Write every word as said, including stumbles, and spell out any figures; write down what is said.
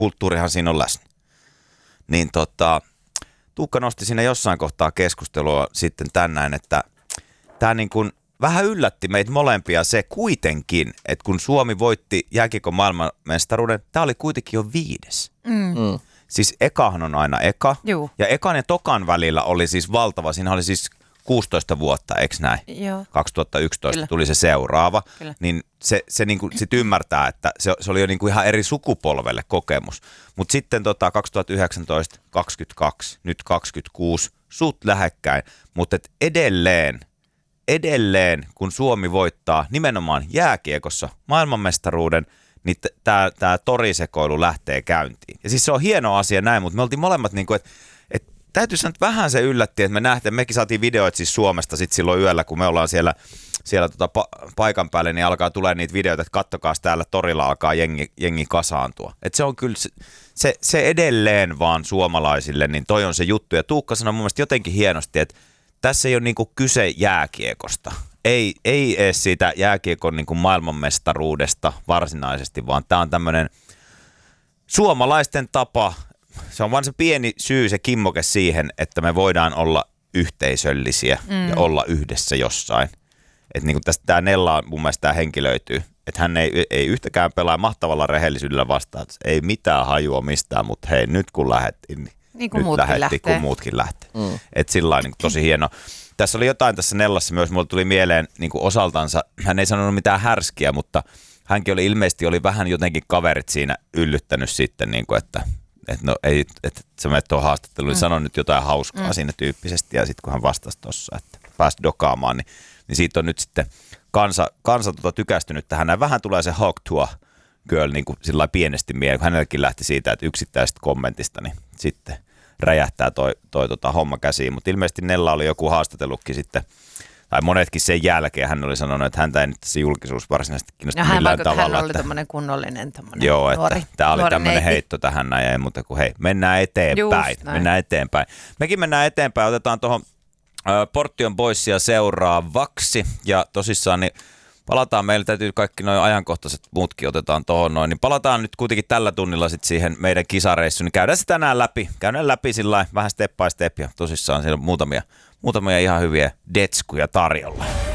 kulttuurihan siinä on läsnä. Niin tota, Tuukka nosti siinä jossain kohtaa keskustelua sitten tänään, että tämä niin kuin vähän yllätti meitä molempia se kuitenkin, että kun Suomi voitti jääkiekon maailmanmestaruuden, tämä oli kuitenkin jo viides. Mm. Mm. Siis ekahan on aina eka. Juu. Ja ekan ja tokan välillä oli siis valtava, siinä oli siis kuusitoista vuotta, eikö näin? Joo. kaksituhattayksitoista Kyllä. tuli se seuraava. Kyllä. Niin se, se niinku sit ymmärtää, että se, se oli jo niinku ihan eri sukupolvelle kokemus. Mutta sitten tota kaksituhattayhdeksäntoista, kaksikymmentäkaksi, nyt kaksikymmentäkuusi, suut lähekkäin. Mutta edelleen, edelleen kun Suomi voittaa nimenomaan jääkiekossa maailmanmestaruuden, niin tämä tää torisekoilu lähtee käyntiin. Ja siis se on hieno asia näin, mutta me oltiin molemmat niin kuin, että et, täytyy sanoa, että vähän se yllätti, että me nähtiin, mekin saatiin videoita siis Suomesta sit silloin yöllä, kun me ollaan siellä, siellä tota pa- paikan päälle, niin alkaa tulee niitä videoita, että kattokaa täällä torilla alkaa jengi, jengi kasaantua. Että se on kyllä, se, se, se edelleen vaan suomalaisille, niin toi on se juttu. Ja Tuukka sanoi mun mielestä jotenkin hienosti, että tässä ei ole niinku kyse jääkiekosta. Ei, ei edes siitä jääkiekon niin kuin maailmanmestaruudesta varsinaisesti, vaan tämä on tämmöinen suomalaisten tapa. Se on vain se pieni syy, se kimmoke siihen, että me voidaan olla yhteisöllisiä mm. ja olla yhdessä jossain. Että niin kuin tästä tämä Nella mun mielestä tämä henkilöityy. Että hän ei, ei yhtäkään pelaa mahtavalla rehellisyydellä vastaan. Ei mitään hajua mistään, mutta hei, nyt kun lähdettiin, niin, niin kuin nyt muutkin lähdettiin, lähtee. kun muutkin lähtee. Mm. Että sillä lailla niin tosi hieno. Tässä oli jotain tässä Nellassa myös, mulle tuli mieleen niin kuin osaltansa, hän ei sanonut mitään härskiä, mutta hänkin oli ilmeisesti oli vähän jotenkin kaverit siinä yllyttänyt sitten, niin kuin, että, että, no, ei, että sä menet tuohon haastatteluun, niin mm. sano nyt jotain hauskaa mm. siinä tyyppisesti, ja sitten kun hän vastasi tuossa, että pääsi dokaamaan, niin, niin siitä on nyt sitten kansa, kansa tota tykästynyt tähän, ja vähän tulee se Hawk Tuah Girl niin kuin sillä pienesti mieleen, kun hänelläkin lähti siitä, että yksittäisestä kommentista, niin sitten räjähtää toi, toi tota homma käsiin, mutta ilmeisesti Nella oli joku haastatellutkin sitten, tai monetkin sen jälkeen hän oli sanonut, että häntä ei nyt se julkisuus varsinaisesti kiinnosta millään hän, tavalla. Hän oli että, tämmöinen kunnollinen tämmöinen joo, nuori, että tämä oli tämmöinen neiti. heitto tähän näin, ja ei muuta kuin hei, mennään eteenpäin, mennään eteenpäin. Mekin mennään eteenpäin, otetaan tuohon äh, Portion Boysia seuraavaksi, ja tosissaan niin palataan, meillä täytyy kaikki noin ajankohtaiset muutkin otetaan tuohon noin, niin palataan nyt kuitenkin tällä tunnilla sitten siihen meidän kisareissuun, niin käydään se tänään läpi, käydään läpi sillä vähän step by step, ja tosissaan siellä on muutamia, muutamia ihan hyviä detskuja tarjolla.